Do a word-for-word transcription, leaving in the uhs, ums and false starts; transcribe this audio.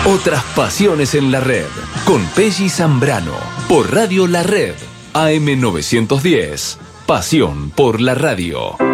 Otras pasiones en la red, con Pelli Zambrano, por Radio La Red, A M novecientos diez, pasión por la radio.